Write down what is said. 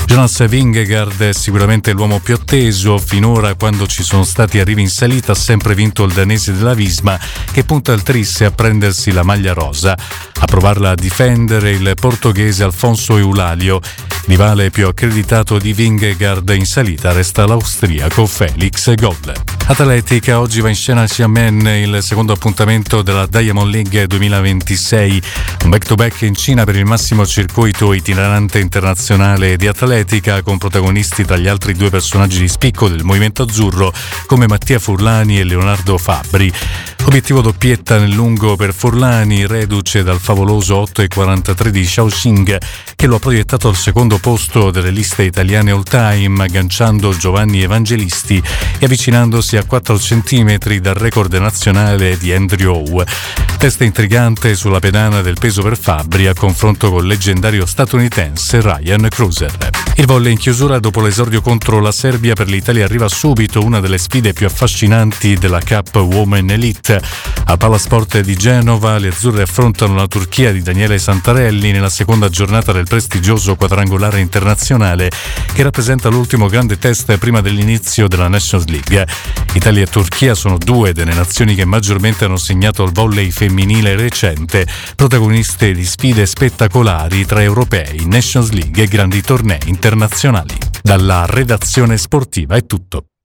Jonas Vingegaard è sicuramente l'uomo più atteso. Finora, quando ci sono stati arrivi in salita, ha sempre vinto il danese della Visma, che punta al tris a prendersi la maglia rosa. A provarla a difendere il portoghese Alfonso Eulalio. Rivale più accreditato di Vingegaard in salita resta l'austriaco Felix Gall. Atletica, oggi va in scena a Xiamen il secondo appuntamento della Diamond League 2026, un back-to-back in Cina per il massimo circuito itinerante internazionale di atletica, con protagonisti tra gli altri due personaggi di spicco del movimento azzurro come Mattia Furlani e Leonardo Fabbri. Obiettivo doppietta nel lungo per Furlani, reduce dal favoloso 8,43 di Shaoxing, che lo ha proiettato al secondo posto delle liste italiane all-time, agganciando Giovanni Evangelisti e avvicinandosi a 4 centimetri dal record nazionale di Andrew Howe. Testa intrigante sulla pedana del peso per Fabbri a confronto col leggendario statunitense Ryan Cruiser. Il volley in chiusura dopo l'esordio contro la Serbia. Per l'Italia arriva subito una delle sfide più affascinanti della Cup Women Elite. Al Palasport di Genova le azzurre affrontano la Turchia di Daniele Santarelli nella seconda giornata del prestigioso quadrangolare internazionale che rappresenta l'ultimo grande test prima dell'inizio della Nations League. Italia e Turchia sono due delle nazioni che maggiormente hanno segnato il volley femminile recente, protagoniste di sfide spettacolari tra europei, Nations League e grandi tornei internazionali. Dalla redazione sportiva è tutto.